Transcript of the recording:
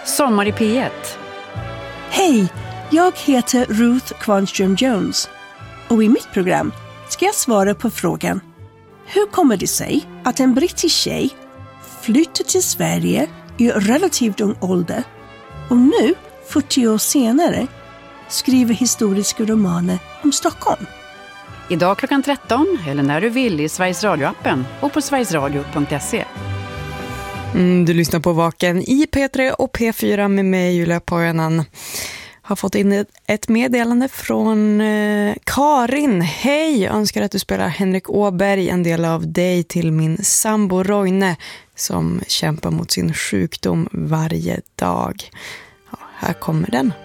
Sommar i P1. Hej, jag heter Ruth Kvarnström Jones och i mitt program ska jag svara på frågan: hur kommer det sig att en brittisk tjej flyttar till Sverige i relativt ung ålder och nu, 40 år senare, skriver historiska romaner om Stockholm? Idag klockan 13 eller när du vill i Sveriges Radio-appen och på sverigesradio.se. Du lyssnar på Vaken i P3 och P4 med mig, Julia Pojanen. Har fått in ett meddelande från Karin. Hej, önskar att du spelar Henrik Åberg, en del av dig, till min sambo Roine som kämpar mot sin sjukdom varje dag. Ja, här kommer den.